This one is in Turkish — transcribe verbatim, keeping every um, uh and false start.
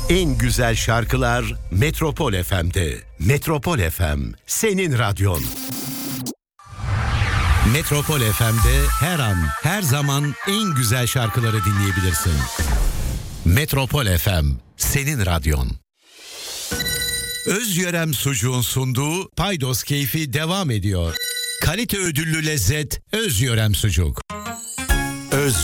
En güzel şarkılar Metropol F M'de. Metropol F M, senin radyon. Metropol F M'de her an, her zaman en güzel şarkıları dinleyebilirsin. Metropol F M, senin radyon. Özyörem Sucuğun sunduğu Paydos Keyfi devam ediyor. Kalite ödüllü lezzet Özyörem Sucuk. Öz